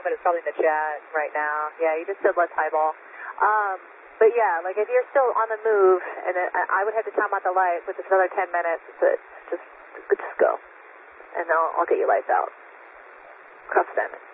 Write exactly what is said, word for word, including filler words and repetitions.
but it's probably in the chat right now. Yeah, you just said let's highball. Um, but yeah, like if you're still on the move, and then I would have to time out the lights, which is another ten minutes, but just, just go. And I'll, I'll get you lights out. Cross the diamond.